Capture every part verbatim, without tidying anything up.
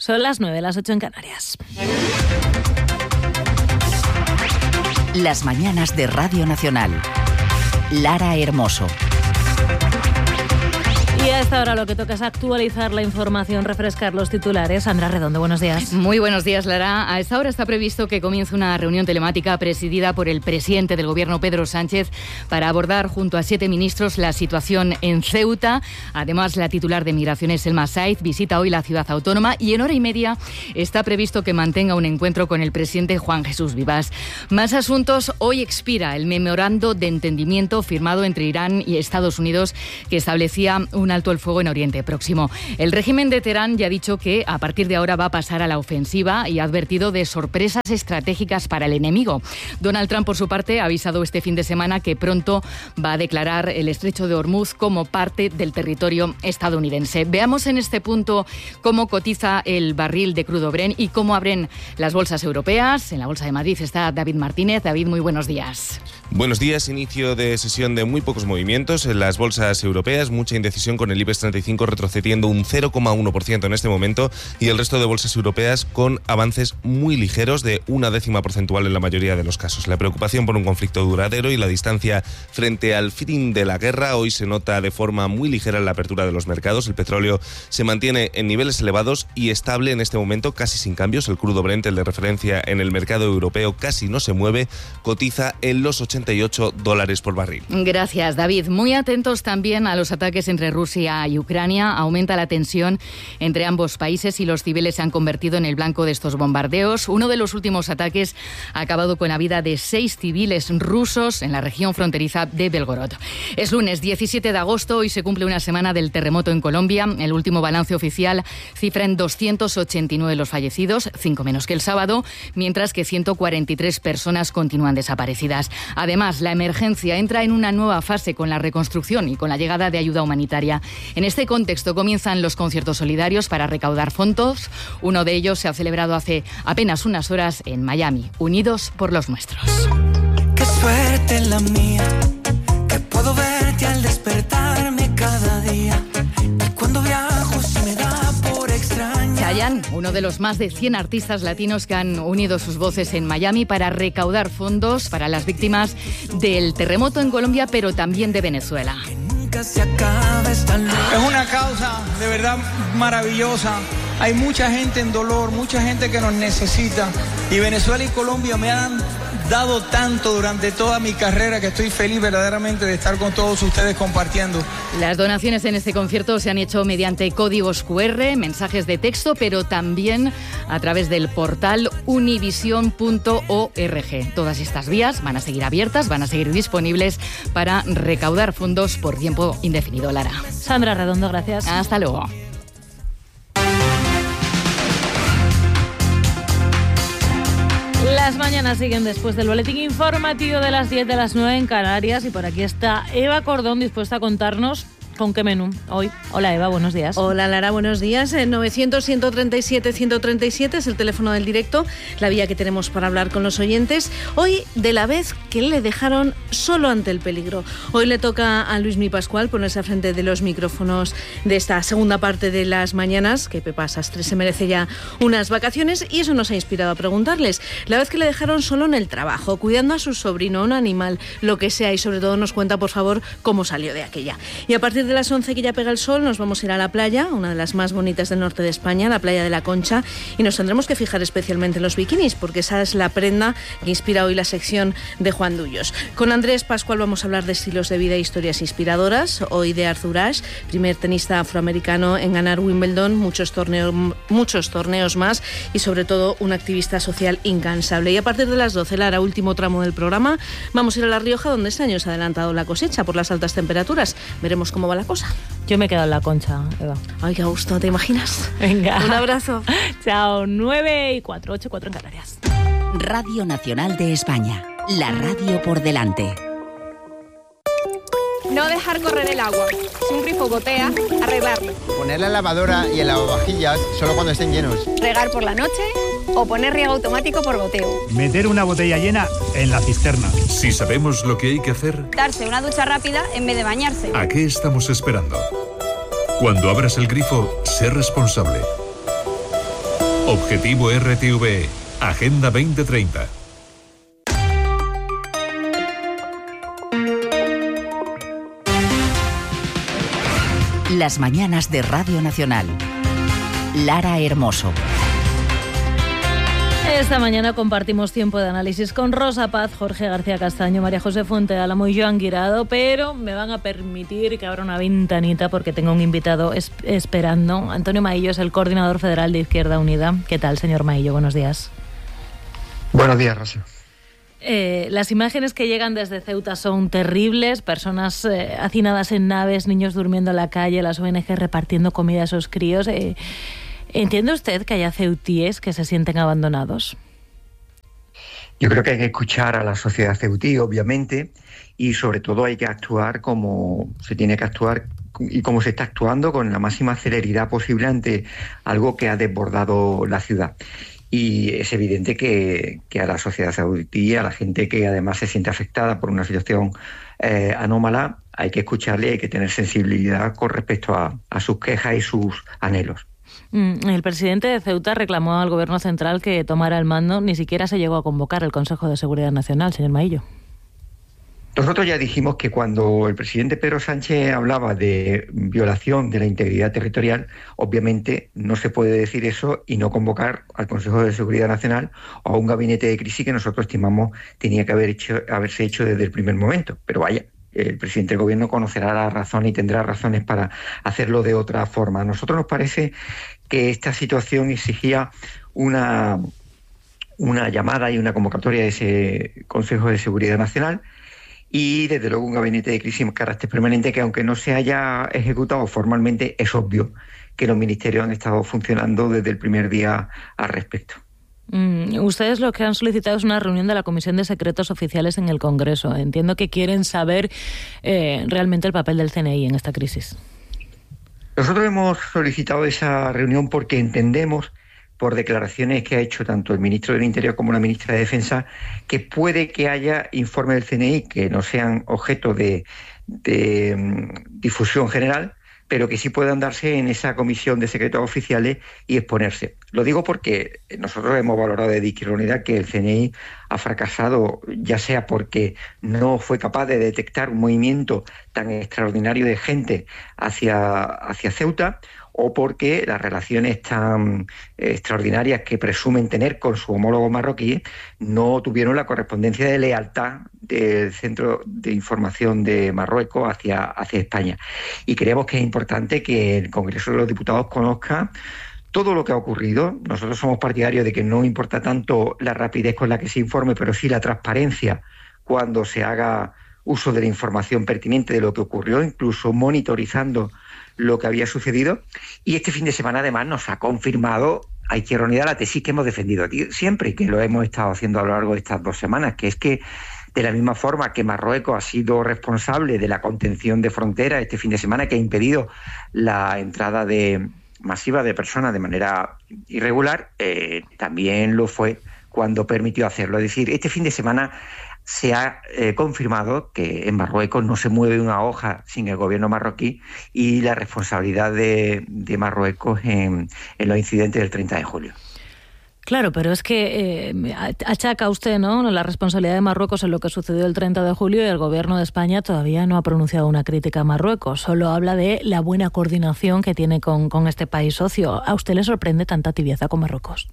Son las nueve, las ocho en Canarias. Las mañanas de Radio Nacional. Lara Hermoso. Y a esta hora lo que toca es actualizar la información, refrescar los titulares. Sandra Redondo, buenos días. Muy buenos días, Lara. A esta hora está previsto que comience una reunión telemática presidida por el presidente del Gobierno, Pedro Sánchez, para abordar junto a siete ministros la situación en Ceuta. Además, la titular de Migraciones, Selma Saiz, visita hoy la ciudad autónoma y en hora y media está previsto que mantenga un encuentro con el presidente Juan Jesús Vivas. Más asuntos. Hoy expira el memorando de entendimiento firmado entre Irán y Estados Unidos que establecía un alto el fuego en Oriente Próximo. El régimen de Teherán ya ha dicho que a partir de ahora va a pasar a la ofensiva y ha advertido de sorpresas estratégicas para el enemigo. Donald Trump, por su parte, ha avisado este fin de semana que pronto va a declarar el estrecho de Hormuz como parte del territorio estadounidense. Veamos en este punto cómo cotiza el barril de crudo Brent y cómo abren las bolsas europeas. En la Bolsa de Madrid está David Martínez. David, muy buenos días. Buenos días. Inicio de sesión de muy pocos movimientos en las bolsas europeas. Mucha indecisión con el IBEX treinta y cinco retrocediendo un cero coma uno por ciento en este momento y el resto de bolsas europeas con avances muy ligeros de una décima porcentual en la mayoría de los casos. La preocupación por un conflicto duradero y la distancia frente al fin de la guerra hoy se nota de forma muy ligera en la apertura de los mercados. El petróleo se mantiene en niveles elevados y estable en este momento, casi sin cambios. El crudo Brent, el de referencia en el mercado europeo, casi no se mueve, cotiza en los ochenta y ocho dólares por barril. Gracias, David. Muy atentos también a los ataques entre Rusia y Ucrania. Aumenta la tensión entre ambos países y los civiles se han convertido en el blanco de estos bombardeos. Uno de los últimos ataques ha acabado con la vida de seis civiles rusos en la región fronteriza de Belgorod. Es lunes diecisiete de agosto, hoy se cumple una semana del terremoto en Colombia. El último balance oficial cifra en doscientos ochenta y nueve los fallecidos, cinco menos que el sábado, mientras que ciento cuarenta y tres personas continúan desaparecidas. Además, la emergencia entra en una nueva fase con la reconstrucción y con la llegada de ayuda humanitaria. En este contexto comienzan los conciertos solidarios para recaudar fondos. Uno de ellos se ha celebrado hace apenas unas horas en Miami, Unidos por los Nuestros. Qué suerte la mía, que puedo verte al despertarme cada día. Y cuando viajo se me da por extrañar. Chayanne, uno de los más de cien artistas latinos que han unido sus voces en Miami para recaudar fondos para las víctimas del terremoto en Colombia, pero también de Venezuela. Se acaba esta luz. Es una causa de verdad maravillosa. Hay mucha gente en dolor, mucha gente que nos necesita. Y Venezuela y Colombia me han dado tanto durante toda mi carrera que estoy feliz verdaderamente de estar con todos ustedes compartiendo. Las donaciones en este concierto se han hecho mediante códigos cu erre, mensajes de texto, pero también a través del portal univision punto org. Todas estas vías van a seguir abiertas, van a seguir disponibles para recaudar fondos por tiempo indefinido. Lara. Sandra Redondo, gracias. Hasta luego. Las mañanas siguen después del boletín informativo de las diez de las nueve en Canarias y por aquí está Eva Cordón dispuesta a contarnos ¿con qué menú hoy? Hola Eva, buenos días. Hola Lara, buenos días. El novecientos, ciento treinta y siete, ciento treinta y siete es el teléfono del directo, la vía que tenemos para hablar con los oyentes. Hoy de la vez que le dejaron solo ante el peligro. Hoy le toca a Luismi Pascual ponerse al frente de los micrófonos de esta segunda parte de las mañanas, que Pepa Sastre se merece ya unas vacaciones y eso nos ha inspirado a preguntarles. La vez que le dejaron solo en el trabajo, cuidando a su sobrino, un animal, lo que sea, y sobre todo nos cuenta, por favor, cómo salió de aquella. Y a partir de las once que ya pega el sol nos vamos a ir a la playa, una de las más bonitas del norte de España, la playa de la Concha, y nos tendremos que fijar especialmente en los bikinis porque esa es la prenda que inspira hoy la sección de Juan Dullos. Con Andrés Pascual vamos a hablar de estilos de vida e historias inspiradoras, hoy de Arthur Ashe, primer tenista afroamericano en ganar Wimbledon, muchos torneos, muchos torneos más y sobre todo un activista social incansable. Y a partir de las doce, Lara, último tramo del programa, vamos a ir a La Rioja donde este año se ha adelantado la cosecha por las altas temperaturas. Veremos cómo va la cosa. Yo me he quedado en la Concha, Eva. Ay, qué gusto, ¿te imaginas? Venga. Un abrazo. Chao, nueve y cuatro, ocho y cuatro en Canarias. Radio Nacional de España, la radio por delante. No dejar correr el agua. Si un grifo gotea, arreglarlo. Poner la lavadora y el lavavajillas solo cuando estén llenos. Regar por la noche o poner riego automático por goteo. Meter una botella llena en la cisterna. Si sabemos lo que hay que hacer, darse una ducha rápida en vez de bañarse. ¿A qué estamos esperando? Cuando abras el grifo, sé responsable. Objetivo R T V, Agenda veinte treinta. Las mañanas de Radio Nacional. Lara Hermoso. Esta mañana compartimos tiempo de análisis con Rosa Paz, Jorge García Castaño, María José Fuente Álamo y Joan Guirado, pero me van a permitir que abra una ventanita porque tengo un invitado es- esperando. Antonio Maillo es el coordinador federal de Izquierda Unida. ¿Qué tal, señor Maillo? Buenos días. Buenos días, Rosa. Eh, las imágenes que llegan desde Ceuta son terribles, personas eh, hacinadas en naves, niños durmiendo en la calle, las O N G repartiendo comida a esos críos. Eh, ¿Entiende usted que haya ceutíes que se sienten abandonados? Yo creo que hay que escuchar a la sociedad ceutí, obviamente, y sobre todo hay que actuar como se tiene que actuar y como se está actuando, con la máxima celeridad posible ante algo que ha desbordado la ciudad. Y es evidente que, que a la sociedad ceutí, a la gente que además se siente afectada por una situación eh, anómala, hay que escucharle y hay que tener sensibilidad con respecto a, a sus quejas y sus anhelos. El presidente de Ceuta reclamó al gobierno central que tomara el mando. Ni siquiera se llegó a convocar el Consejo de Seguridad Nacional, señor Maillo. Nosotros ya dijimos que cuando el presidente Pedro Sánchez hablaba de violación de la integridad territorial, obviamente no se puede decir eso y no convocar al Consejo de Seguridad Nacional o a un gabinete de crisis que nosotros estimamos tenía que haber hecho, haberse hecho desde el primer momento. Pero vaya, el presidente del gobierno conocerá la razón y tendrá razones para hacerlo de otra forma. A nosotros nos parece que esta situación exigía una, una llamada y una convocatoria de ese Consejo de Seguridad Nacional y, desde luego, un gabinete de crisis de carácter permanente que, aunque no se haya ejecutado formalmente, es obvio que los ministerios han estado funcionando desde el primer día al respecto. Mm, ustedes lo que han solicitado es una reunión de la Comisión de Secretos Oficiales en el Congreso. Entiendo que quieren saber eh, realmente el papel del C N I en esta crisis. Nosotros hemos solicitado esa reunión porque entendemos, por declaraciones que ha hecho tanto el ministro del Interior como la ministra de Defensa, que puede que haya informes del C N I que no sean objeto de, de um, difusión general, pero que sí puedan darse en esa comisión de secretos oficiales y exponerse. Lo digo porque nosotros hemos valorado de Izquierda Unida que el C N I ha fracasado, ya sea porque no fue capaz de detectar un movimiento tan extraordinario de gente hacia, hacia Ceuta, o porque las relaciones tan extraordinarias que presumen tener con su homólogo marroquí no tuvieron la correspondencia de lealtad del Centro de Información de Marruecos hacia, hacia España. Y creemos que es importante que el Congreso de los Diputados conozca todo lo que ha ocurrido. Nosotros somos partidarios de que no importa tanto la rapidez con la que se informe, pero sí la transparencia cuando se haga uso de la información pertinente de lo que ocurrió, incluso monitorizando lo que había sucedido. Y este fin de semana, además, nos ha confirmado a Izquierda Unida la tesis que hemos defendido siempre y que lo hemos estado haciendo a lo largo de estas dos semanas, que es que, de la misma forma que Marruecos ha sido responsable de la contención de fronteras este fin de semana, que ha impedido la entrada de masiva de personas de manera irregular, eh, también lo fue cuando permitió hacerlo. Es decir, este fin de semana se ha eh, confirmado que en Marruecos no se mueve una hoja sin el gobierno marroquí y la responsabilidad de, de Marruecos en, en los incidentes del treinta de julio. Claro, pero es que eh, achaca usted, ¿no?, la responsabilidad de Marruecos en lo que sucedió el treinta de julio, y el gobierno de España todavía no ha pronunciado una crítica a Marruecos. Solo habla de la buena coordinación que tiene con, con este país socio. ¿A usted le sorprende tanta tibieza con Marruecos?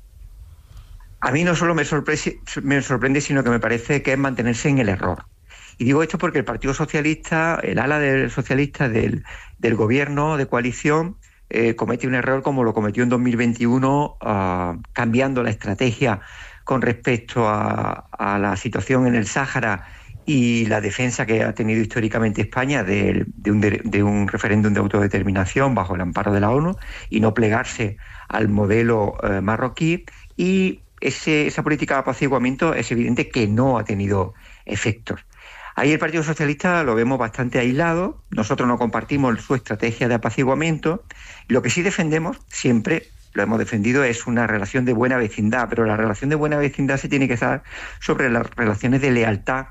A mí no solo me sorprende, me sorprende, sino que me parece que es mantenerse en el error. Y digo esto porque el Partido Socialista, el ala del socialista del, del gobierno de coalición, eh, comete un error como lo cometió en dos mil veintiuno, uh, cambiando la estrategia con respecto a, a la situación en el Sáhara y la defensa que ha tenido históricamente España de, de, un, de, de un referéndum de autodeterminación bajo el amparo de la ONU, y no plegarse al modelo uh, marroquí. Y Ese, esa política de apaciguamiento es evidente que no ha tenido efectos. Ahí el Partido Socialista lo vemos bastante aislado. Nosotros no compartimos su estrategia de apaciguamiento. Lo que sí defendemos, siempre lo hemos defendido, es una relación de buena vecindad, pero la relación de buena vecindad se tiene que dar sobre las relaciones de lealtad,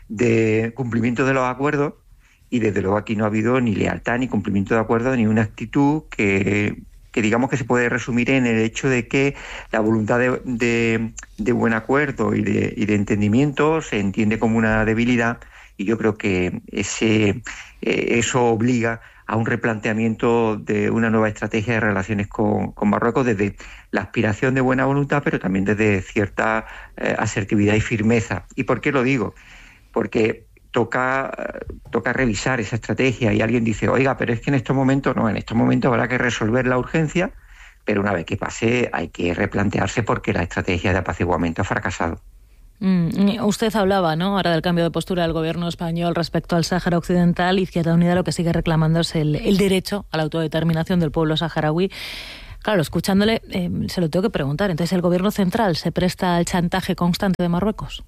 de cumplimiento de los acuerdos, y desde luego aquí no ha habido ni lealtad, ni cumplimiento de acuerdos, ni una actitud que que digamos que se puede resumir en el hecho de que la voluntad de, de, de buen acuerdo y de, y de entendimiento se entiende como una debilidad, y yo creo que ese, eh, eso obliga a un replanteamiento de una nueva estrategia de relaciones con, con Marruecos desde la aspiración de buena voluntad, pero también desde cierta eh, asertividad y firmeza. ¿Y por qué lo digo? Porque toca, toca revisar esa estrategia, y alguien dice, oiga, pero es que en estos momentos no, en estos momentos habrá que resolver la urgencia, pero una vez que pase hay que replantearse porque la estrategia de apaciguamiento ha fracasado. Mm, usted hablaba, ¿no?, ahora del cambio de postura del gobierno español respecto al Sáhara Occidental. Izquierda Unida lo que sigue reclamando es el, el derecho a la autodeterminación del pueblo saharaui. Claro, escuchándole, eh, se lo tengo que preguntar. Entonces, ¿el gobierno central se presta al chantaje constante de Marruecos?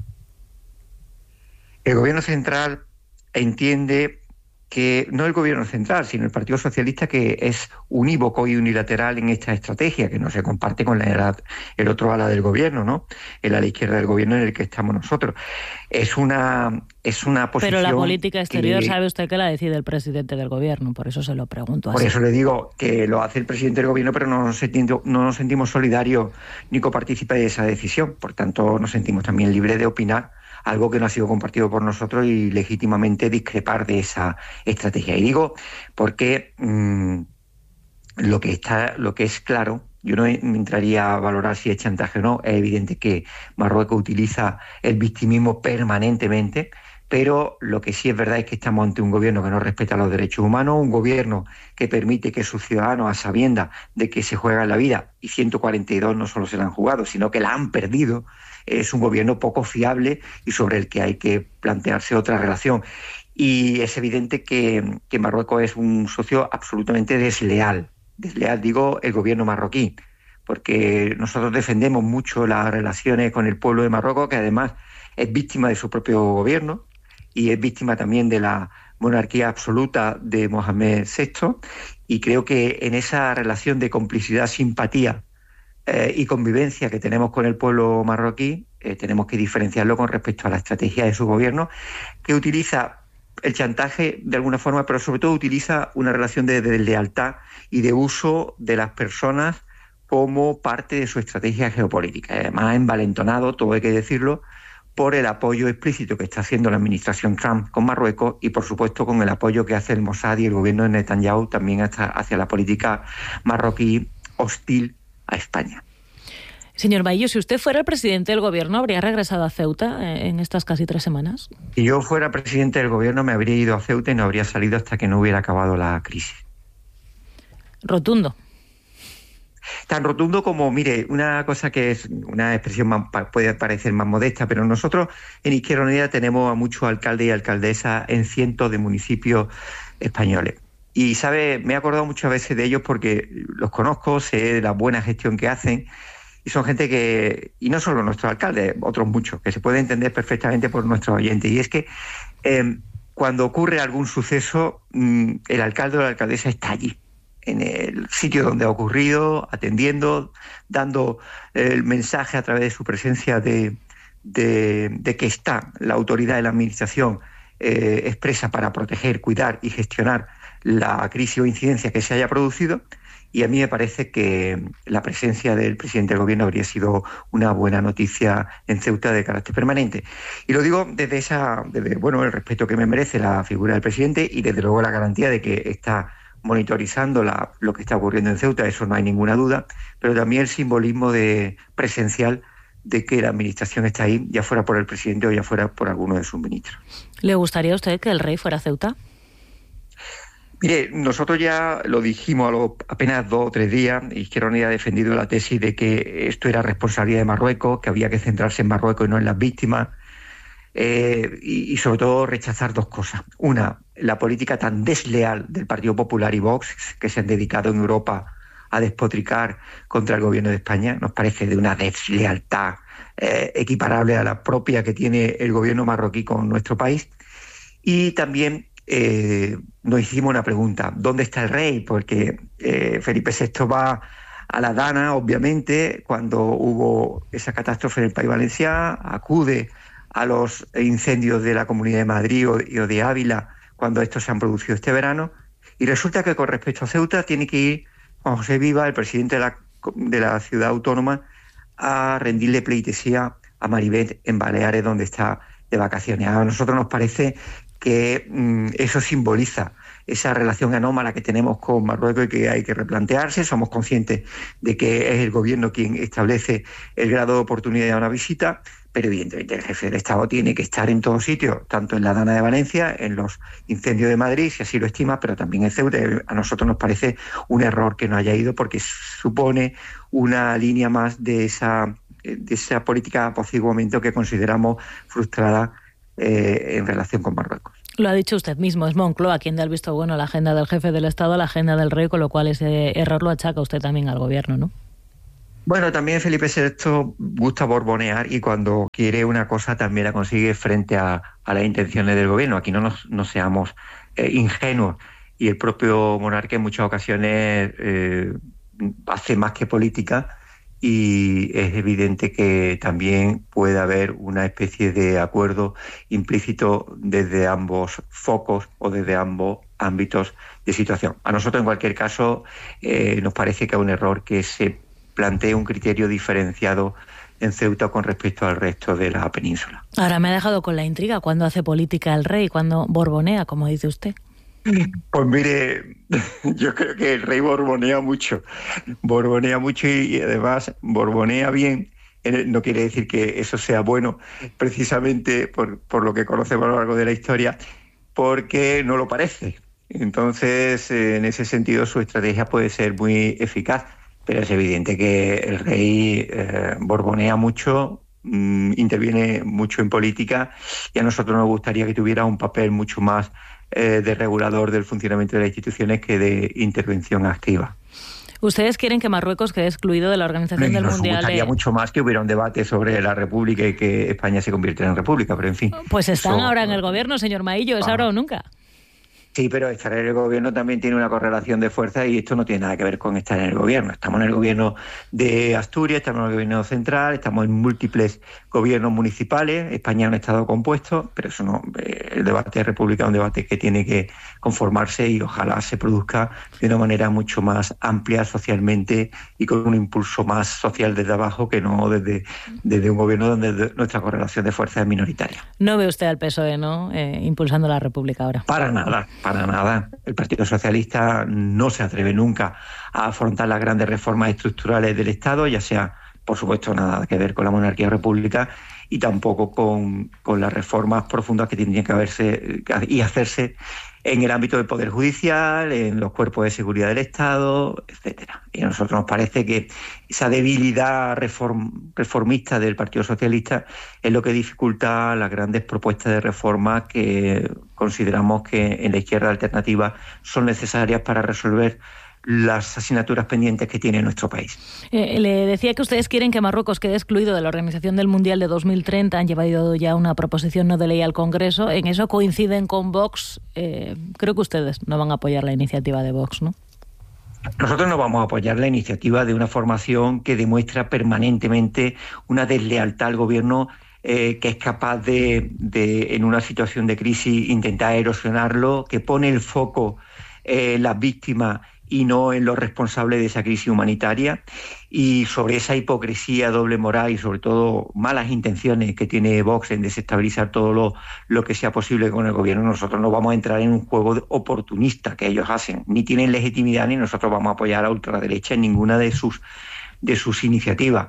El gobierno central entiende que, no el gobierno central, sino el Partido Socialista, que es unívoco y unilateral en esta estrategia, que no se comparte con la, el otro ala del gobierno, ¿no? El ala izquierda del gobierno en el que estamos nosotros. Es una, es una posición... Pero la política exterior, que, sabe usted que la decide el presidente del gobierno, por eso se lo pregunto así. Por eso le digo que lo hace el presidente del gobierno, pero no nos sentimos, no nos sentimos solidarios ni copartícipes de esa decisión. Por tanto, nos sentimos también libres de opinar algo que no ha sido compartido por nosotros y legítimamente discrepar de esa estrategia. Y digo porque mmm, lo que está, lo que es claro, yo no entraría a valorar si es chantaje o no, es evidente que Marruecos utiliza el victimismo permanentemente, pero lo que sí es verdad es que estamos ante un gobierno que no respeta los derechos humanos, un gobierno que permite que sus ciudadanos, a sabiendas de que se juegan la vida, y ciento cuarenta y dos no solo se la han jugado, sino que la han perdido, es un gobierno poco fiable y sobre el que hay que plantearse otra relación. Y es evidente que, que Marruecos es un socio absolutamente desleal. Desleal, digo, el gobierno marroquí, porque nosotros defendemos mucho las relaciones con el pueblo de Marruecos, que además es víctima de su propio gobierno y es víctima también de la monarquía absoluta de Mohamed sexto, y creo que en esa relación de complicidad, simpatía Eh, y convivencia que tenemos con el pueblo marroquí, eh, tenemos que diferenciarlo con respecto a la estrategia de su gobierno, que utiliza el chantaje de alguna forma, pero sobre todo utiliza una relación de, de lealtad y de uso de las personas como parte de su estrategia geopolítica. Además, envalentonado, todo hay que decirlo, por el apoyo explícito que está haciendo la administración Trump con Marruecos y, por supuesto, con el apoyo que hace el Mossad y el gobierno de Netanyahu también hasta hacia la política marroquí hostil a España. Señor Baillo, si usted fuera el presidente del gobierno, ¿habría regresado a Ceuta en estas casi tres semanas? Si yo fuera presidente del gobierno, me habría ido a Ceuta y no habría salido hasta que no hubiera acabado la crisis. Rotundo. Tan rotundo como, mire, una cosa que es una expresión más, puede parecer más modesta, pero nosotros en Izquierda Unida tenemos a muchos alcaldes y alcaldesas en cientos de municipios españoles. Y, ¿sabe? Me he acordado muchas veces de ellos porque los conozco, sé de la buena gestión que hacen, y son gente que, y no solo nuestros alcaldes, otros muchos, que se puede entender perfectamente por nuestros oyentes. Y es que eh, cuando ocurre algún suceso, mmm, el alcalde o la alcaldesa está allí, en el sitio donde ha ocurrido, atendiendo, dando el mensaje a través de su presencia de, de, de que está la autoridad de la administración eh, expresa para proteger, cuidar y gestionar la crisis o incidencia que se haya producido. Y a mí me parece que la presencia del presidente del gobierno habría sido una buena noticia en Ceuta de carácter permanente. Y lo digo desde esa, desde, bueno, el respeto que me merece la figura del presidente y desde luego la garantía de que está monitorizando la, lo que está ocurriendo en Ceuta, eso no hay ninguna duda, pero también el simbolismo de, presencial de que la administración está ahí, ya fuera por el presidente o ya fuera por alguno de sus ministros. ¿Le gustaría a usted que el rey fuera a Ceuta? Mire, nosotros ya lo dijimos a los apenas dos o tres días. Izquierda Unida ha defendido la tesis de que esto era responsabilidad de Marruecos, que había que centrarse en Marruecos y no en las víctimas, eh, y, y sobre todo rechazar dos cosas. Una, la política tan desleal del Partido Popular y Vox, que se han dedicado en Europa a despotricar contra el gobierno de España, nos parece de una deslealtad eh, equiparable a la propia que tiene el gobierno marroquí con nuestro país. Y también Eh, nos hicimos una pregunta, ¿dónde está el rey? Porque eh, Felipe sexto va a la Dana, obviamente, cuando hubo esa catástrofe en el País Valencià, acude a los incendios de la Comunidad de Madrid o, o de Ávila cuando estos se han producido este verano, y resulta que con respecto a Ceuta tiene que ir Juan José Viva, el presidente de la, de la ciudad autónoma, a rendirle pleitesía a Maribeth en Baleares, donde está de vacaciones. A nosotros nos parece que mmm, eso simboliza esa relación anómala que tenemos con Marruecos y que hay que replantearse. Somos conscientes de que es el gobierno quien establece el grado de oportunidad de una visita, pero evidentemente el jefe del Estado tiene que estar en todos sitios, tanto en la Dana de Valencia, en los incendios de Madrid, si así lo estima, pero también en Ceuta. A nosotros nos parece un error que no haya ido, porque supone una línea más de esa, de esa política de apaciguamiento que consideramos frustrada eh, en relación con Marruecos. Lo ha dicho usted mismo, es Moncloa quien da el visto bueno a la agenda del jefe del Estado, a la agenda del rey, con lo cual ese error lo achaca usted también al gobierno, ¿no? Bueno, también Felipe sexto gusta borbonear y cuando quiere una cosa también la consigue frente a, a las intenciones del gobierno. Aquí no nos no seamos eh, ingenuos, y el propio monarca en muchas ocasiones eh, hace más que política, y es evidente que también puede haber una especie de acuerdo implícito desde ambos focos o desde ambos ámbitos de situación. A nosotros, en cualquier caso, eh, nos parece que es un error que se plantee un criterio diferenciado en Ceuta con respecto al resto de la península. Ahora me ha dejado con la intriga. ¿Cuándo hace política el rey? ¿Cuándo borbonea, como dice usted? Pues mire, yo creo que el rey borbonea mucho, borbonea mucho y, y además borbonea bien. No quiere decir que eso sea bueno, precisamente por, por lo que conocemos a lo largo de la historia, porque no lo parece. Entonces, en ese sentido, su estrategia puede ser muy eficaz, pero es evidente que el rey eh, borbonea mucho, mmm, interviene mucho en política, y a nosotros nos gustaría que tuviera un papel mucho más eh, de regulador del funcionamiento de las instituciones que de intervención activa. ¿Ustedes quieren que Marruecos quede excluido de la organización Nos del Mundial? Nos gustaría de... mucho más que hubiera un debate sobre la República y que España se convirtiera en República, pero en fin. Pues están eso... ahora en el gobierno, señor Maillo, es ah. ahora o nunca. Sí, pero estar en el gobierno también tiene una correlación de fuerzas, y esto no tiene nada que ver con estar en el gobierno. Estamos en el gobierno de Asturias, estamos en el gobierno central, estamos en múltiples gobiernos municipales. España es un estado compuesto, pero eso no, el debate de República es un debate que tiene que conformarse y ojalá se produzca de una manera mucho más amplia socialmente y con un impulso más social desde abajo, que no desde, desde un gobierno donde nuestra correlación de fuerzas es minoritaria. No ve usted al P S O E, ¿no?, eh, impulsando la República ahora. Para nada. Para nada. El Partido Socialista no se atreve nunca a afrontar las grandes reformas estructurales del Estado, ya sea, por supuesto, nada que ver con la monarquía o república, y tampoco con, con las reformas profundas que tendrían que haberse y hacerse en el ámbito del Poder Judicial, en los cuerpos de seguridad del Estado, etcétera. Y a nosotros nos parece que esa debilidad reform, reformista del Partido Socialista es lo que dificulta las grandes propuestas de reforma que consideramos que en la izquierda alternativa son necesarias para resolver las asignaturas pendientes que tiene nuestro país. Eh, le decía que ustedes quieren que Marruecos quede excluido de la organización del Mundial de dos mil treinta. Han llevado ya una proposición no de ley al Congreso. En eso coinciden con Vox. Eh, creo que ustedes no van a apoyar la iniciativa de Vox, ¿no? Nosotros no vamos a apoyar la iniciativa de una formación que demuestra permanentemente una deslealtad al gobierno, eh, que es capaz de, de, en una situación de crisis, intentar erosionarlo, que pone el foco en las víctimas y no en los responsables de esa crisis humanitaria. Y sobre esa hipocresía, doble moral y sobre todo malas intenciones que tiene Vox en desestabilizar todo lo, lo que sea posible con el gobierno, nosotros no vamos a entrar en un juego oportunista que ellos hacen. Ni tienen legitimidad, ni nosotros vamos a apoyar a la ultraderecha en ninguna de sus, de sus iniciativas.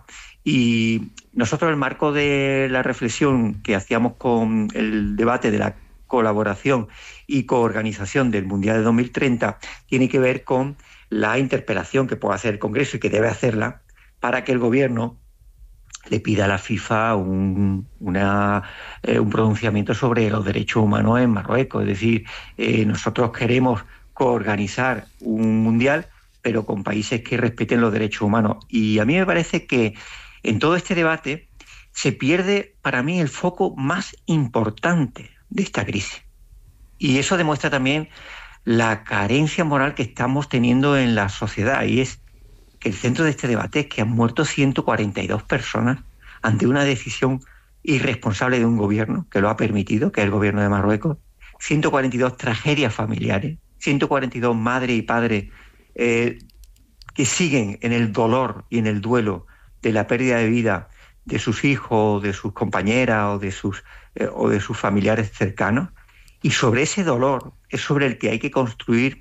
Y nosotros, en el marco de la reflexión que hacíamos con el debate de la colaboración y coorganización del Mundial de dos mil treinta, tiene que ver con la interpelación que puede hacer el Congreso y que debe hacerla para que el Gobierno le pida a la FIFA un, una, eh, un pronunciamiento sobre los derechos humanos en Marruecos. Es decir, eh, nosotros queremos coorganizar un Mundial, pero con países que respeten los derechos humanos. Y a mí me parece que en todo este debate se pierde, para mí, el foco más importante de esta crisis. Y eso demuestra también la carencia moral que estamos teniendo en la sociedad, y es que el centro de este debate es que han muerto ciento cuarenta y dos personas ante una decisión irresponsable de un gobierno que lo ha permitido, que es el gobierno de Marruecos, ciento cuarenta y dos tragedias familiares, ciento cuarenta y dos madres y padres eh, que siguen en el dolor y en el duelo de la pérdida de vida de sus hijos, de sus compañeras o de sus, eh, o de sus familiares cercanos. Y sobre ese dolor es sobre el que hay que construir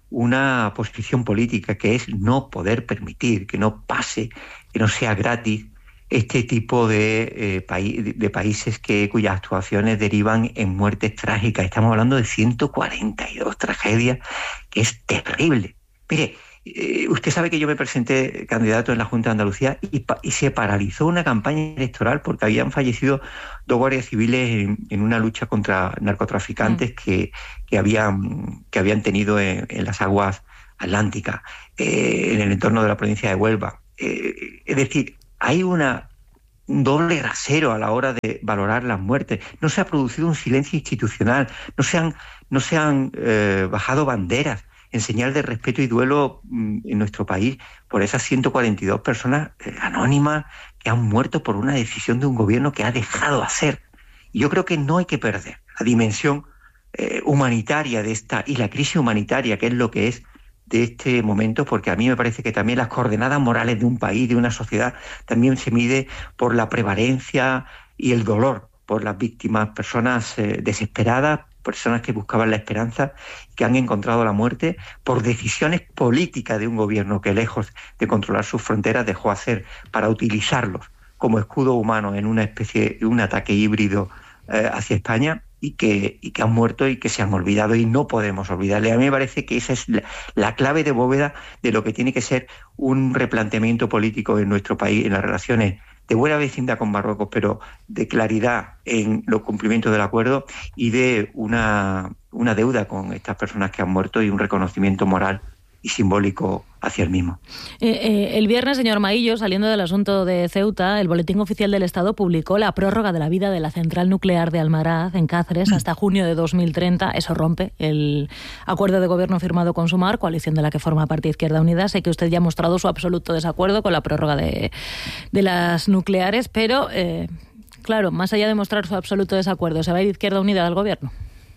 una posición política, que es no poder permitir que no pase, que no sea gratis este tipo de, eh, paí- de países que, cuyas actuaciones derivan en muertes trágicas. Estamos hablando de ciento cuarenta y dos tragedias, que es terrible. Mire, eh, usted sabe que yo me presenté candidato en la Junta de Andalucía y, pa- y se paralizó una campaña electoral porque habían fallecido dos guardias civiles en, en una lucha contra narcotraficantes mm. que, que, habían, que habían tenido en, en las aguas atlánticas, eh, en el entorno de la provincia de Huelva. Eh, es decir, hay una, un doble rasero a la hora de valorar las muertes. No se ha producido un silencio institucional, no se han, no se han eh, bajado banderas en señal de respeto y duelo mm, en nuestro país por esas ciento cuarenta y dos personas eh, anónimas que han muerto por una decisión de un gobierno que ha dejado hacer. Y yo creo que no hay que perder la dimensión eh, humanitaria de esta, y la crisis humanitaria, que es lo que es de este momento, porque a mí me parece que también las coordenadas morales de un país, de una sociedad, también se mide por la prevalencia y el dolor por las víctimas, personas eh, desesperadas, personas que buscaban la esperanza, que han encontrado la muerte por decisiones políticas de un gobierno que, lejos de controlar sus fronteras, dejó hacer para utilizarlos como escudo humano en una especie de un ataque híbrido eh, hacia España, y que, y que han muerto y que se han olvidado, y no podemos olvidarle. A mí me parece que esa es la, la clave de bóveda de lo que tiene que ser un replanteamiento político en nuestro país, en las relaciones de buena vecindad con Marruecos, pero de claridad en los cumplimientos del acuerdo y de una, una deuda con estas personas que han muerto y un reconocimiento moral y simbólico hacia el mismo. Eh, eh, el viernes, señor Maillo, saliendo del asunto de Ceuta, el Boletín Oficial del Estado publicó la prórroga de la vida de la central nuclear de Almaraz, en Cáceres, hasta junio de dos mil treinta. Eso rompe el acuerdo de gobierno firmado con Sumar, coalición de la que forma parte Izquierda Unida. Sé que usted ya ha mostrado su absoluto desacuerdo con la prórroga de, de las nucleares, pero, eh, claro, más allá de mostrar su absoluto desacuerdo, ¿se va a ir Izquierda Unida del gobierno?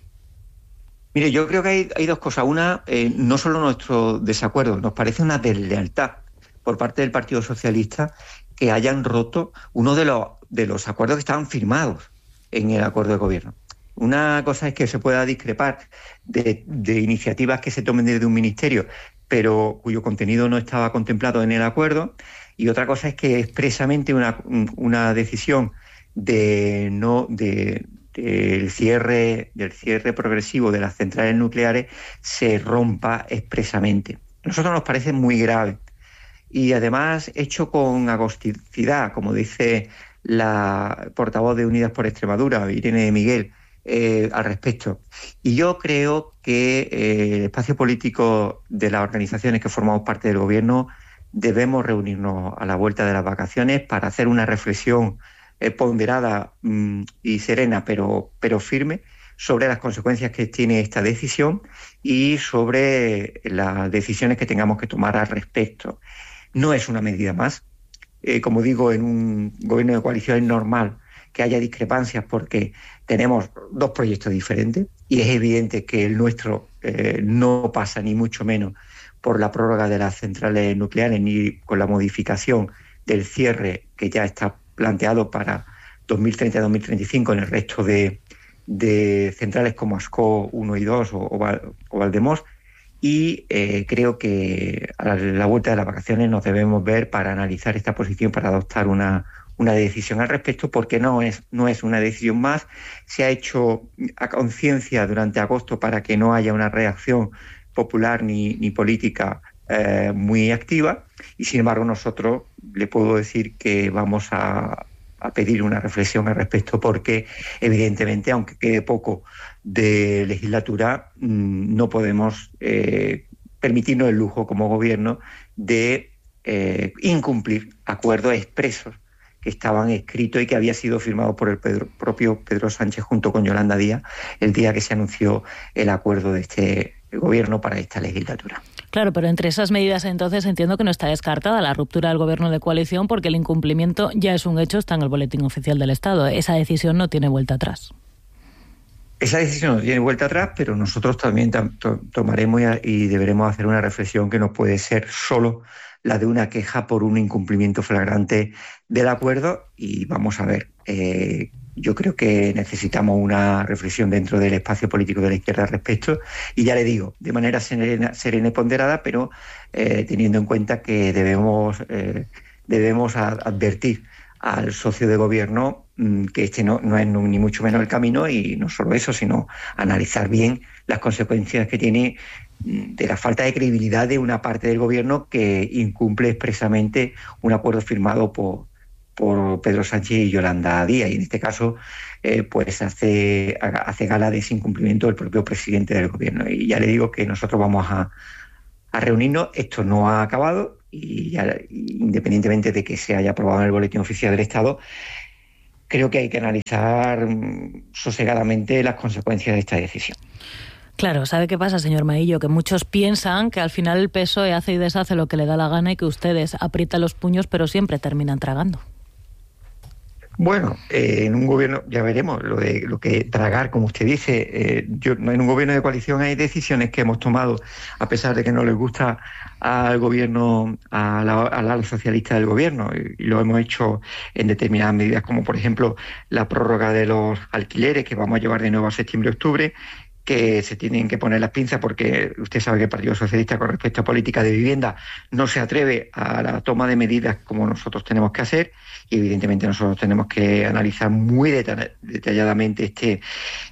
Mire, yo creo que hay, hay dos cosas. Una, eh, no solo nuestro desacuerdo, nos parece una deslealtad por parte del Partido Socialista que hayan roto uno de los, de los acuerdos que estaban firmados en el acuerdo de gobierno. Una cosa es que se pueda discrepar de, de iniciativas que se tomen desde un ministerio, pero cuyo contenido no estaba contemplado en el acuerdo, y otra cosa es que expresamente una, una decisión de no... de el cierre, del cierre progresivo de las centrales nucleares se rompa expresamente. A nosotros nos parece muy grave y además hecho con agosticidad, como dice la portavoz de Unidas por Extremadura, Irene Miguel, eh, al respecto. Y yo creo que eh, el espacio político de las organizaciones que formamos parte del gobierno debemos reunirnos a la vuelta de las vacaciones para hacer una reflexión Eh, ponderada mmm, y serena, pero, pero firme, sobre las consecuencias que tiene esta decisión y sobre las decisiones que tengamos que tomar al respecto. No es una medida más. Eh, como digo, en un gobierno de coalición es normal que haya discrepancias porque tenemos dos proyectos diferentes y es evidente que el nuestro eh, no pasa ni mucho menos por la prórroga de las centrales nucleares ni con la modificación del cierre que ya está planteado para dos mil treinta a dos mil treinta y cinco en el resto de, de centrales como Ascó uno y dos o, o, Val, o Valdemós, y eh, creo que a la, la vuelta de las vacaciones nos debemos ver para analizar esta posición, para adoptar una, una decisión al respecto, porque no es, no es una decisión más. Se ha hecho a conciencia durante agosto para que no haya una reacción popular ni, ni política Eh, muy activa, y sin embargo nosotros le puedo decir que vamos a, a pedir una reflexión al respecto, porque evidentemente, aunque quede poco de legislatura, mmm, no podemos eh, permitirnos el lujo como gobierno de eh, incumplir acuerdos expresos que estaban escritos y que había sido firmado por el Pedro, propio Pedro Sánchez junto con Yolanda Díaz el día que se anunció el acuerdo de este gobierno para esta legislatura. Claro, pero entre esas medidas entonces entiendo que no está descartada la ruptura del gobierno de coalición, porque el incumplimiento ya es un hecho, está en el Boletín Oficial del Estado. Esa decisión no tiene vuelta atrás. Esa decisión no tiene vuelta atrás, pero nosotros también to- tomaremos y deberemos hacer una reflexión que no puede ser solo la de una queja por un incumplimiento flagrante del acuerdo y vamos a ver. Eh, yo creo que necesitamos una reflexión dentro del espacio político de la izquierda al respecto y ya le digo, de manera serena, serena y ponderada, pero eh, teniendo en cuenta que debemos, eh, debemos advertir al socio de gobierno mmm, que este no, no es ni mucho menos el camino y no solo eso, sino analizar bien las consecuencias que tiene de la falta de credibilidad de una parte del gobierno que incumple expresamente un acuerdo firmado por, por Pedro Sánchez y Yolanda Díaz. Y en este caso, eh, pues hace, hace gala de ese incumplimiento del propio presidente del gobierno. Y ya le digo que nosotros vamos a, a reunirnos. Esto no ha acabado y ya, independientemente de que se haya aprobado en el Boletín Oficial del Estado, creo que hay que analizar sosegadamente las consecuencias de esta decisión. Claro, ¿sabe qué pasa, señor Maillo? Que muchos piensan que al final el P S O E hace y deshace lo que le da la gana y que ustedes aprietan los puños pero siempre terminan tragando. Bueno, eh, en un gobierno, ya veremos, lo de lo que tragar, como usted dice, eh, yo, en un gobierno de coalición hay decisiones que hemos tomado, a pesar de que no les gusta al gobierno, a la, a la socialista del gobierno, y, y lo hemos hecho en determinadas medidas, como por ejemplo la prórroga de los alquileres, que vamos a llevar de nuevo a septiembre-octubre, que se tienen que poner las pinzas porque usted sabe que el Partido Socialista con respecto a política de vivienda no se atreve a la toma de medidas como nosotros tenemos que hacer y evidentemente nosotros tenemos que analizar muy detalladamente este,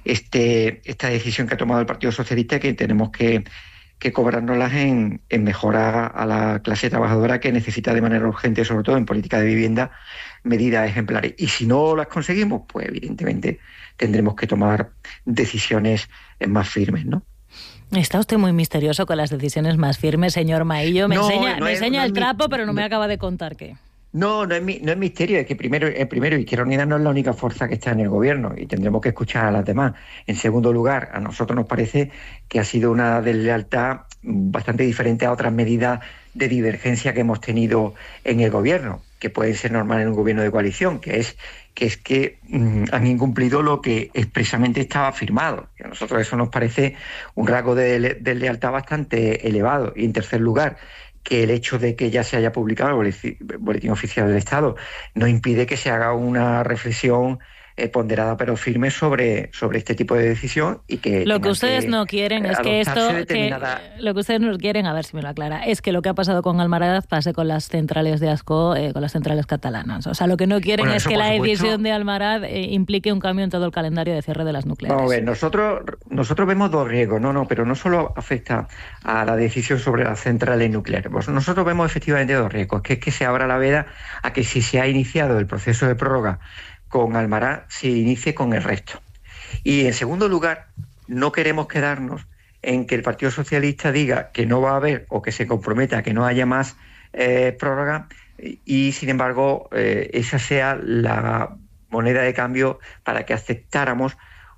este, esta decisión que ha tomado el Partido Socialista, que tenemos que, que cobrárnoslas en, en mejorar a la clase trabajadora que necesita de manera urgente, sobre todo en política de vivienda, medidas ejemplares. Y si no las conseguimos, pues evidentemente tendremos que tomar decisiones más firmes, ¿no? Está usted muy misterioso con las decisiones más firmes, señor Maillo. Me no, enseña, no me es, enseña no el es trapo, mi, pero no, no me acaba de contar qué. No, no es, no es misterio, es que primero, eh, primero Izquierda Unida no es la única fuerza que está en el gobierno y tendremos que escuchar a las demás. En segundo lugar, a nosotros nos parece que ha sido una deslealtad bastante diferente a otras medidas de divergencia que hemos tenido en el gobierno, que pueden ser normales en un gobierno de coalición, que es que es que mmm, han incumplido lo que expresamente estaba firmado. Y a nosotros eso nos parece un rasgo de, de lealtad bastante elevado. Y en tercer lugar, que el hecho de que ya se haya publicado el boletín, boletín oficial del Estado no impide que se haga una reflexión eh, ponderada pero firme sobre, sobre este tipo de decisión y que lo que ustedes que, no quieren es que esto determinada... que, lo que ustedes no quieren, a ver si me lo aclara, es que lo que ha pasado con Almaraz pase con las centrales de Ascó, eh, con las centrales catalanas. O sea, lo que no quieren bueno, es que la supuesto... decisión de Almaraz eh, implique un cambio en todo el calendario de cierre de las nucleares. Vamos a ver, nosotros nosotros vemos dos riesgos, no, no, pero no solo afecta a la decisión sobre las centrales nucleares. Pues nosotros vemos efectivamente dos riesgos, que es que se abra la veda a que si se ha iniciado el proceso de prórroga con Almaraz, se inicie con el resto. Y en segundo lugar, no queremos quedarnos en que el Partido Socialista diga que no va a haber o que se comprometa a que no haya más eh, prórroga y, sin embargo, eh, esa sea la moneda de cambio para que aceptáramos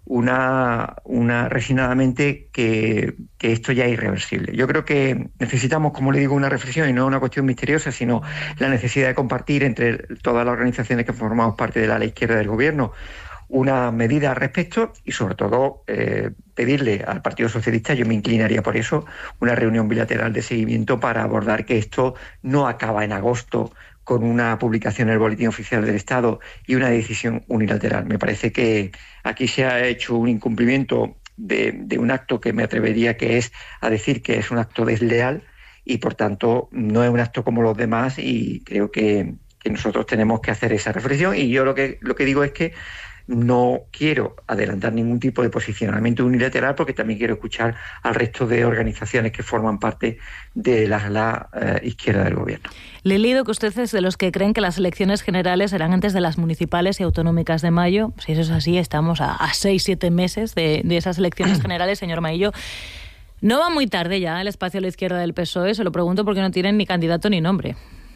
una, una resignadamente que, que esto ya es irreversible. Yo creo que necesitamos, como le digo, una reflexión y no una cuestión misteriosa, sino la necesidad de compartir entre todas las organizaciones que formamos parte de la ala izquierda del gobierno una medida al respecto y, sobre todo, eh, pedirle al Partido Socialista, yo me inclinaría por eso, una reunión bilateral de seguimiento para abordar que esto no acaba en agosto con una publicación en el Boletín Oficial del Estado y una decisión unilateral. Me parece que aquí se ha hecho un incumplimiento de, de un acto que me atrevería que es a decir que es un acto desleal y, por tanto, no es un acto como los demás y creo que, que nosotros tenemos que hacer esa reflexión y yo lo que, lo que digo es que no quiero adelantar ningún tipo de posicionamiento unilateral porque también quiero escuchar al resto de organizaciones que forman parte de la, la eh, izquierda del gobierno. Le he leído que usted es de los que creen que las elecciones generales serán antes de las municipales y autonómicas de mayo. Si eso es así, estamos a, a seis, siete meses de, de esas elecciones generales, señor Maillo. ¿No va muy tarde ya el espacio a la izquierda del P S O E? Se lo pregunto porque no tienen ni candidato ni nombre.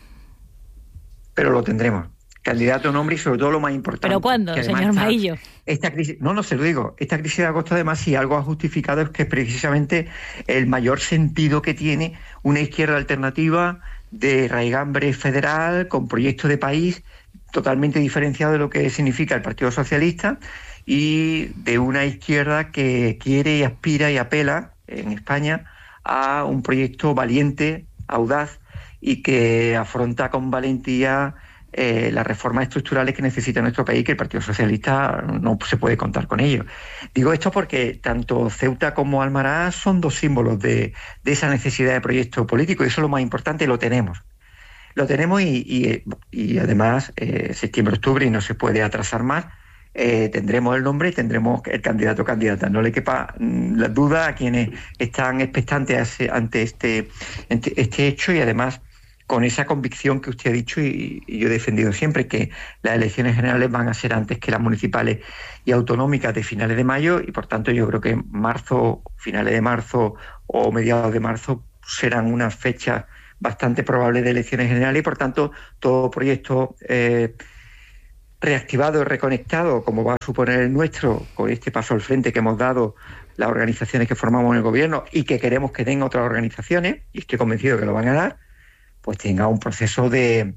Pero lo tendremos. Candidato, nombre y sobre todo lo más importante. ¿Pero cuándo, señor Maillo? Esta crisis, no, no se lo digo. Esta crisis de agosto, además, si algo ha justificado es que precisamente el mayor sentido que tiene una izquierda alternativa de raigambre federal, con proyecto de país totalmente diferenciado de lo que significa el Partido Socialista y de una izquierda que quiere y aspira y apela en España a un proyecto valiente, audaz y que afronta con valentía eh, las reformas estructurales que necesita nuestro país, que el Partido Socialista no se puede contar con ello. Digo esto porque tanto Ceuta como Almaraz son dos símbolos de, de esa necesidad de proyecto político, y eso es lo más importante, lo tenemos. Lo tenemos y, y, y además eh, septiembre-octubre, y no se puede atrasar más, eh, tendremos el nombre y tendremos el candidato o candidata. No le quepa mm, la duda a quienes están expectantes ante este, ante este hecho, y además con esa convicción que usted ha dicho y, y yo he defendido siempre, que las elecciones generales van a ser antes que las municipales y autonómicas de finales de mayo, y por tanto yo creo que marzo, finales de marzo o mediados de marzo serán unas fechas bastante probables de elecciones generales, y por tanto todo proyecto eh, reactivado y reconectado, como va a suponer el nuestro, con este paso al frente que hemos dado las organizaciones que formamos en el gobierno y que queremos que den otras organizaciones, y estoy convencido que lo van a dar, pues tenga un proceso de,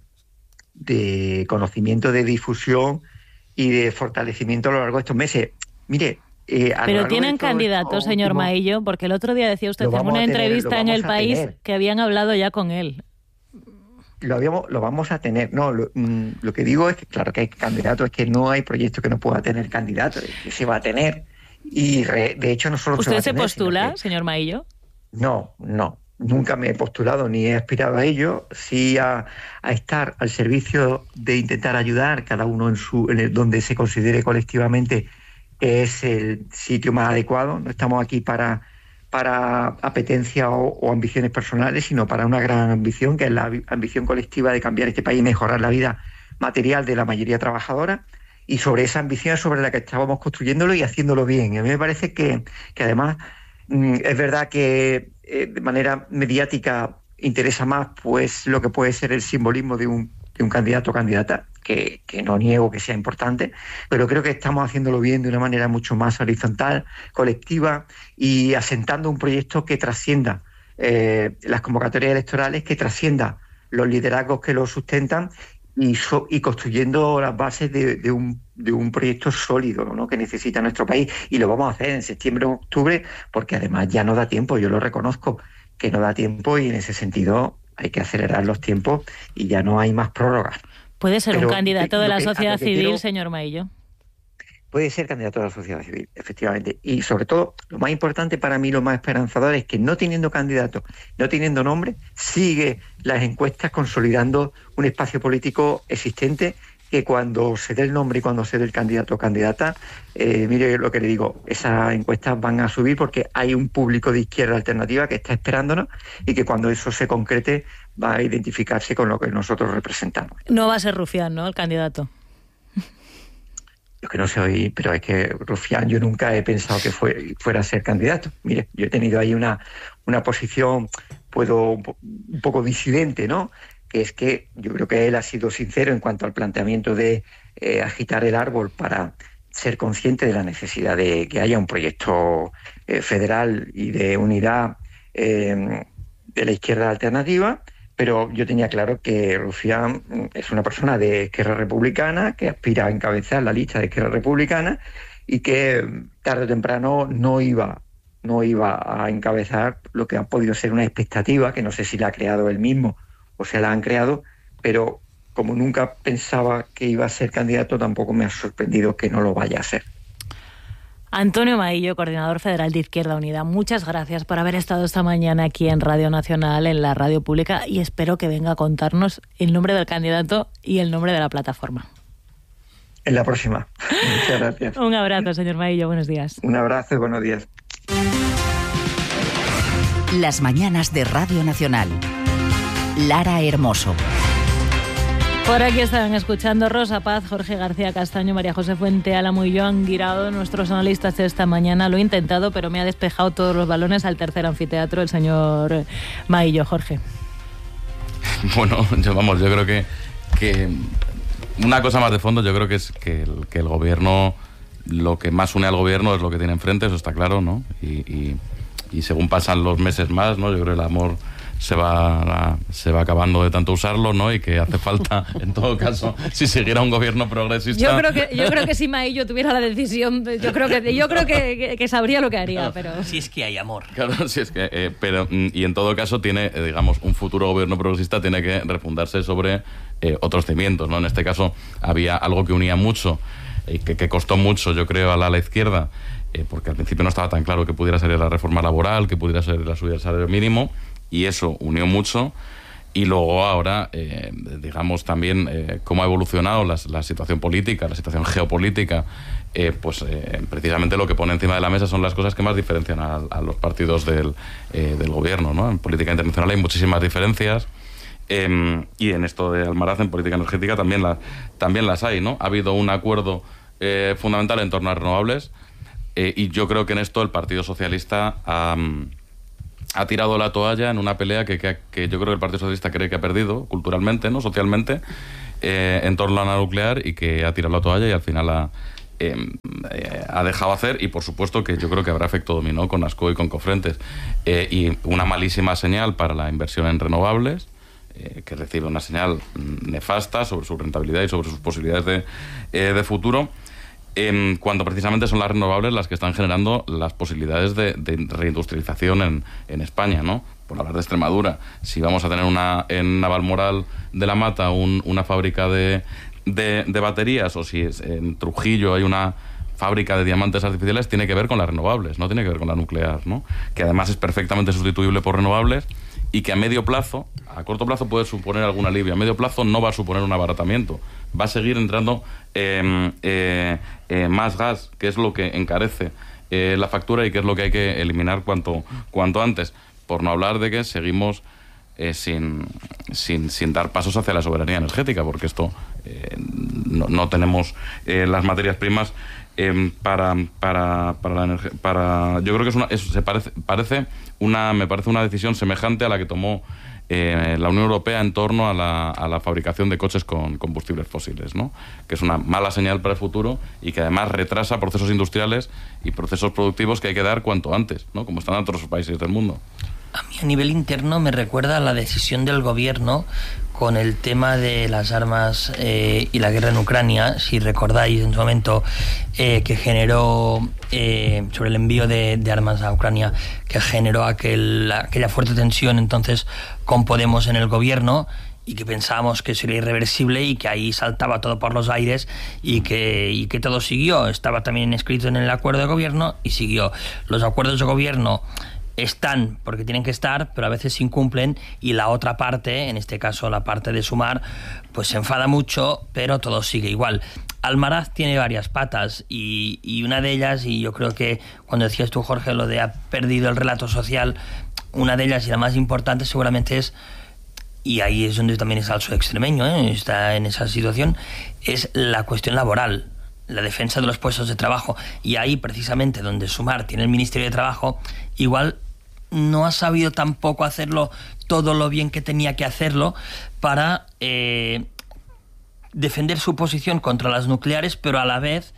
de conocimiento, de difusión y de fortalecimiento a lo largo de estos meses. Mire, Eh, Pero tienen candidatos, señor último, Maillo, porque el otro día decía usted en una entrevista tener, en El País tener. que habían hablado ya con él. Lo, habíamos, lo vamos a tener. No, lo, lo que digo es que claro que hay candidatos, es que no hay proyecto que no pueda tener candidatos, que se va a tener. Y re, de hecho no solo ¿Usted se, va se a tener, postula, que, señor Maillo? No, no. Nunca me he postulado ni he aspirado a ello, sí a, a estar al servicio de intentar ayudar cada uno en su en el, donde se considere colectivamente que es el sitio más adecuado. No estamos aquí para, para apetencia o, o ambiciones personales, sino para una gran ambición, que es la ambición colectiva de cambiar este país y mejorar la vida material de la mayoría trabajadora, y sobre esa ambición es sobre la que estábamos construyéndolo y haciéndolo bien. Y a mí me parece que, que además mm, es verdad que eh, de manera mediática interesa más pues lo que puede ser el simbolismo de un, de un candidato o candidata, Que, que no niego que sea importante, pero creo que estamos haciéndolo bien de una manera mucho más horizontal, colectiva, y asentando un proyecto que trascienda eh, las convocatorias electorales, que trascienda los liderazgos que lo sustentan, y, so, y construyendo las bases de, de, un, de un proyecto sólido, ¿no?, que necesita nuestro país. Y lo vamos a hacer en septiembre o octubre, porque además ya no da tiempo, yo lo reconozco, que no da tiempo, y en ese sentido hay que acelerar los tiempos y ya no hay más prórrogas. ¿Puede ser Pero, un candidato de la que, sociedad civil, quiero, señor Maillo? Puede ser candidato de la sociedad civil, efectivamente. Y sobre todo, lo más importante para mí, lo más esperanzador, es que no teniendo candidato, no teniendo nombre, sigue las encuestas consolidando un espacio político existente, que cuando se dé el nombre y cuando se dé el candidato o candidata, eh, mire lo que le digo, esas encuestas van a subir porque hay un público de izquierda alternativa que está esperándonos, y que cuando eso se concrete va a identificarse con lo que nosotros representamos. No va a ser Rufián, ¿no?, el candidato. Yo que no soy, pero es que Rufián, yo nunca he pensado que fue, fuera a ser candidato. Mire, yo he tenido ahí una, una posición, puedo, un poco disidente, ¿no?, que es que yo creo que él ha sido sincero en cuanto al planteamiento de eh, agitar el árbol para ser consciente de la necesidad de que haya un proyecto eh, federal y de unidad eh, de la izquierda alternativa, pero yo tenía claro que Rufián es una persona de Esquerra Republicana que aspira a encabezar la lista de Esquerra Republicana, y que tarde o temprano no iba, no iba a encabezar lo que ha podido ser una expectativa, que no sé si la ha creado él mismo o se la han creado, pero como nunca pensaba que iba a ser candidato, tampoco me ha sorprendido que no lo vaya a ser. Antonio Maillo, coordinador federal de Izquierda Unida, muchas gracias por haber estado esta mañana aquí en Radio Nacional, en la radio pública, y espero que venga a contarnos el nombre del candidato y el nombre de la plataforma. En la próxima. Muchas gracias. Un abrazo, señor Maillo, buenos días. Un abrazo y buenos días. Las mañanas de Radio Nacional. Lara Hermoso. Por aquí estaban escuchando Rosa Paz, Jorge García Castaño, María José Fuente Álamo y Joan Guirao, nuestros analistas de esta mañana. Lo he intentado, pero me ha despejado todos los balones al tercer anfiteatro el señor Maillo. Jorge. Bueno, yo, vamos, yo creo que, que una cosa más de fondo, yo creo que es que el, que el gobierno, lo que más une al gobierno es lo que tiene enfrente, eso está claro, ¿no? Y, y, y según pasan los meses más, ¿no?, yo creo que el amor se va se va acabando de tanto usarlo, ¿no? Y que hace falta, en todo caso, si siguiera un gobierno progresista... Yo creo que, yo creo que si Maillo tuviera la decisión, yo creo que yo creo que, que, que sabría lo que haría, pero... Si es que hay amor. Claro, si es que... Eh, pero, y en todo caso, tiene, eh, digamos, un futuro gobierno progresista tiene que refundarse sobre eh, otros cimientos, ¿no? En este caso, había algo que unía mucho, y eh, que, que costó mucho, yo creo, a la, a la izquierda, eh, porque al principio no estaba tan claro que pudiera ser la reforma laboral, que pudiera ser la subida del salario mínimo, y eso unió mucho. Y luego ahora, eh, digamos también eh, cómo ha evolucionado la, la situación política, la situación geopolítica, eh, pues eh, precisamente lo que pone encima de la mesa son las cosas que más diferencian a, a los partidos del, eh, del gobierno, ¿no? En política internacional hay muchísimas diferencias, eh, y en esto de Almaraz, en política energética, también, la, también las hay, ¿no? Ha habido un acuerdo eh, fundamental en torno a renovables, eh, y yo creo que en esto el Partido Socialista ha... Um, ha tirado la toalla en una pelea que, que, que yo creo que el Partido Socialista cree que ha perdido culturalmente, ¿no? Socialmente, eh, en torno a la nuclear, y que ha tirado la toalla y al final ha, eh, eh, ha dejado hacer, y por supuesto que yo creo que habrá efecto dominó con Ascó y con Cofrentes, eh, y una malísima señal para la inversión en renovables, eh, que recibe una señal nefasta sobre su rentabilidad y sobre sus posibilidades de, eh, de futuro. Eh, cuando precisamente son las renovables las que están generando las posibilidades de, de reindustrialización en, en España, ¿no? Por hablar de Extremadura, si vamos a tener una en Navalmoral de la Mata un, una fábrica de, de, de baterías, o si es, en Trujillo hay una fábrica de diamantes artificiales, tiene que ver con las renovables, no tiene que ver con la nuclear, ¿no? Que además es perfectamente sustituible por renovables, y que a medio plazo, a corto plazo puede suponer algún alivio, a medio plazo no va a suponer un abaratamiento, va a seguir entrando eh, eh, eh, más gas, que es lo que encarece eh, la factura y que es lo que hay que eliminar cuanto, cuanto antes, por no hablar de que seguimos eh, sin, sin, sin dar pasos hacia la soberanía energética, porque esto eh, no, no tenemos eh, las materias primas eh, para, para, para la energía, para, yo creo que es una, eso se parece, parece una, me parece una decisión semejante a la que tomó eh, la Unión Europea en torno a la, a la fabricación de coches con combustibles fósiles, ¿no? Que es una mala señal para el futuro y que además retrasa procesos industriales y procesos productivos que hay que dar cuanto antes, ¿no? Como están en otros países del mundo. A mí a nivel interno me recuerda a la decisión del gobierno con el tema de las armas eh, y la guerra en Ucrania, si recordáis en su momento, eh, que generó, eh, sobre el envío de, de armas a Ucrania, que generó aquel, aquella fuerte tensión entonces con Podemos en el gobierno, y que pensábamos que sería irreversible y que ahí saltaba todo por los aires y que, y que todo siguió. Estaba también escrito en el acuerdo de gobierno y siguió. Los acuerdos de gobierno están porque tienen que estar, pero a veces se incumplen, y la otra parte, en este caso la parte de Sumar, pues se enfada mucho, pero todo sigue igual. Almaraz tiene varias patas y, y una de ellas, y yo creo que cuando decías tú, Jorge, lo de ha perdido el relato social, una de ellas y la más importante seguramente es, y ahí es donde también está el P S O E extremeño, ¿eh? Está en esa situación, es la cuestión laboral, la defensa de los puestos de trabajo, y ahí precisamente donde Sumar tiene el Ministerio de Trabajo, igual no ha sabido tampoco hacerlo todo lo bien que tenía que hacerlo para eh, defender su posición contra las nucleares, pero a la vez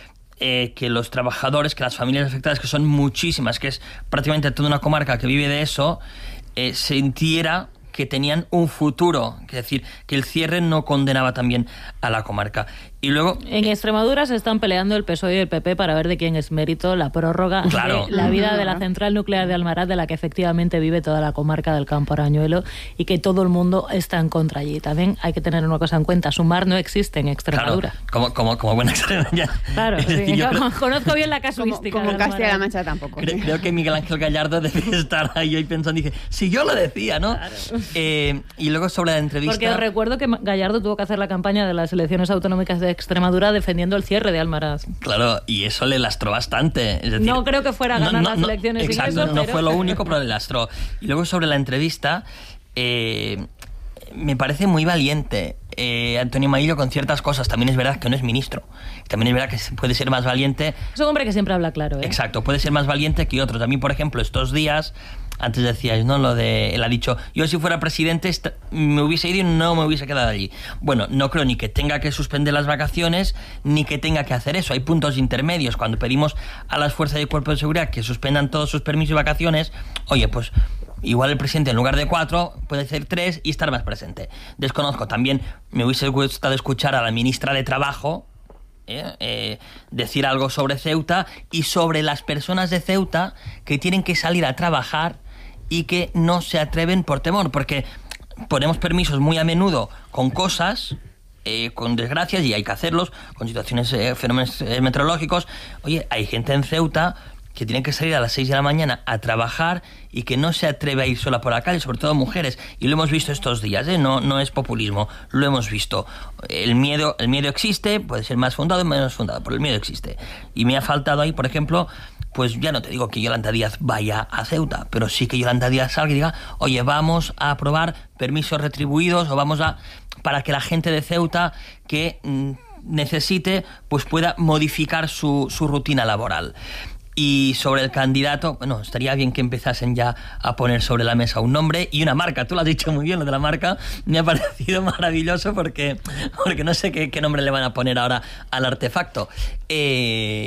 eh, que los trabajadores, que las familias afectadas, que son muchísimas, que es prácticamente toda una comarca que vive de eso, eh, sintiera que tenían un futuro, es decir, que el cierre no condenaba también a la comarca. Y luego en Extremadura se están peleando el P S O E y el P P para ver de quién es mérito la prórroga claro. de la vida de la central nuclear de Almaraz, de la que efectivamente vive toda la comarca del Campo Arañuelo, y que todo el mundo está en contra allí. También hay que tener una cosa en cuenta: Sumar no existe en Extremadura. Claro, como, como, como buena extremeña. Claro, sí, decir, yo creo, conozco bien la casuística. Como, como Castilla-La Mancha tampoco. Creo, ¿sí? creo que Miguel Ángel Gallardo debe estar ahí hoy pensando, dice, si yo lo decía, ¿no? Claro. Eh, y luego sobre la entrevista... Porque os recuerdo que Gallardo tuvo que hacer la campaña de las elecciones autonómicas de Extremadura defendiendo el cierre de Almaraz. Claro, y eso le lastró bastante. Es decir, no creo que fuera a ganar no, no, las elecciones. Exacto, sin eso, no pero... fue lo único, pero le lastró. Y luego sobre la entrevista, eh, me parece muy valiente eh, Antonio Maillo con ciertas cosas. También es verdad que no es ministro. También es verdad que puede ser más valiente. Es un hombre que siempre habla claro, ¿eh? Exacto, puede ser más valiente que otros. A mí, por ejemplo, estos días antes decíais, ¿no? Lo de, él ha dicho, yo si fuera presidente me hubiese ido y no me hubiese quedado allí. Bueno, no creo ni que tenga que suspender las vacaciones, ni que tenga que hacer eso. Hay puntos intermedios. Cuando pedimos a las fuerzas y cuerpos de seguridad que suspendan todos sus permisos y vacaciones, oye, pues igual el presidente en lugar de cuatro puede ser tres y estar más presente. Desconozco. También me hubiese gustado escuchar a la ministra de Trabajo eh, eh, decir algo sobre Ceuta y sobre las personas de Ceuta que tienen que salir a trabajar y que no se atreven por temor, porque ponemos permisos muy a menudo con cosas, eh, con desgracias, y hay que hacerlos, con situaciones, eh, fenómenos eh, meteorológicos. Oye, hay gente en Ceuta que tiene que salir a las seis de la mañana a trabajar y que no se atreve a ir sola por la calle, sobre todo mujeres, y lo hemos visto estos días, ¿eh? no, no es populismo, lo hemos visto. El miedo, el miedo existe, puede ser más fundado o menos fundado, pero el miedo existe. Y me ha faltado ahí, por ejemplo, pues ya no te digo que Yolanda Díaz vaya a Ceuta, pero sí que Yolanda Díaz salga y diga, oye, vamos a aprobar permisos retribuidos, o vamos a, para que la gente de Ceuta que mm, necesite, pues pueda modificar su, su rutina laboral. Y sobre el candidato, bueno, estaría bien que empezasen ya a poner sobre la mesa un nombre y una marca. Tú lo has dicho muy bien, lo de la marca me ha parecido maravilloso porque, porque no sé qué, qué nombre le van a poner ahora al artefacto. Eh,